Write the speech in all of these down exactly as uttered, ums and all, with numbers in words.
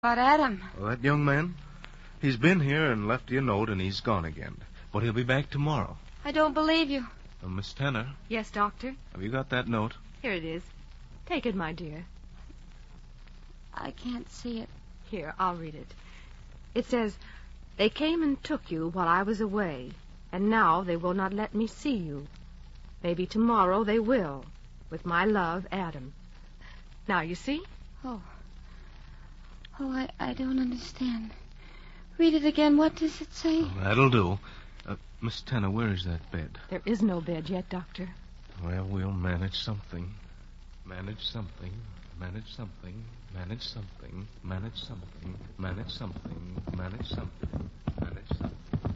About Adam. Well, that young man, he's been here and left you a note, and he's gone again. But he'll be back tomorrow. I don't believe you. Uh, Miss Tanner, Yes, Doctor? have you got that note? Here it is. Take it, my dear. I can't see it. Here, I'll read it. It says, "They came and took you while I was away, and now they will not let me see you. Maybe tomorrow they will. With my love, Adam." Now, you see? Oh. Oh, I, I don't understand. Read it again. What does it say? Well, that'll do. Uh, Miss Tanner, where is that bed? There is no bed yet, Doctor. Well, we'll manage something. Manage something. Manage something. Manage something. Manage something. Manage something. Manage something. Manage something.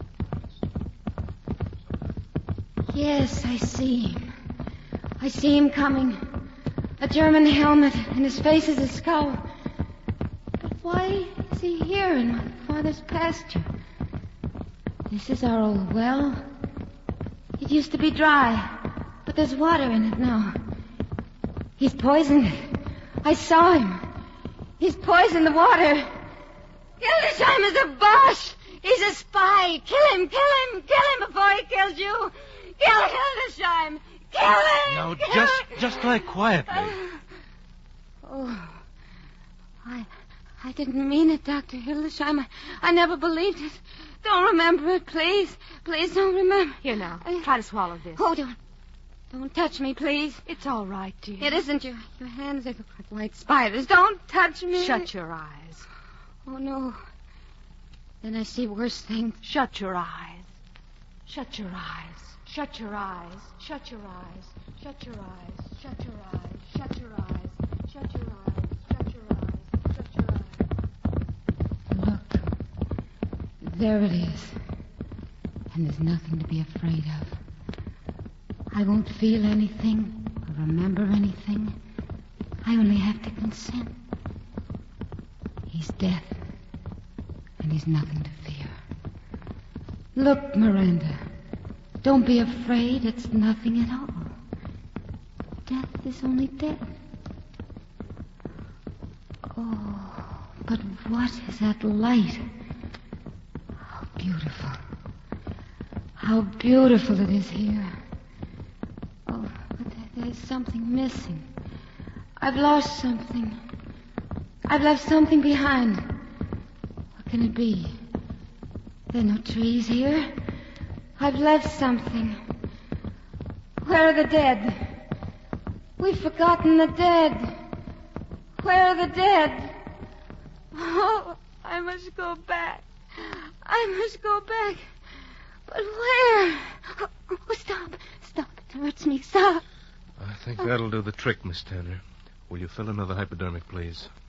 Yes, I see him. I see him coming. A German helmet, and his face is a skull. But why is he here in my father's pasture? This is our old well. It used to be dry, but there's water in it now. He's poisoned it. I saw him. He's poisoned the water. Hildesheim is a Bosch. He's a spy. Kill him, kill him, kill him before he kills you. Kill Hildesheim. Kill him. Now, kill just, him. just lie quietly. Oh, I, I didn't mean it, Doctor Hildesheim. I, I never believed it. Don't remember it, please. Please don't remember. Here now, I- try to swallow this. Oh, don't, don't touch me, please. It's all right, dear. It isn't your, your hands. They look like white spiders. Don't touch me. Shut your eyes. Oh, no. Then I see worse things. Shut your eyes. Shut your eyes. Shut your eyes. Shut your eyes. Shut your eyes. Shut your eyes. Shut your eyes. Shut your eyes. Shut your eyes. Shut your eyes. Look. There it is. And there's nothing to be afraid of. I won't feel anything or remember anything. I only have to consent. He's death. And he's nothing to fear. Look, Miranda. Don't be afraid. It's nothing at all. Death is only death. Oh, but what is that light? How beautiful. How beautiful it is here. Oh, but there- there's something missing. I've lost something. I've left something behind. What can it be? There are no trees here. I've left something. Where are the dead? We've forgotten the dead. Where are the dead? Oh, I must go back. I must go back. But where? Oh, stop. Stop. It hurts me. Stop. I think that'll do the trick, Miss Tanner. Will you fill another hypodermic, please?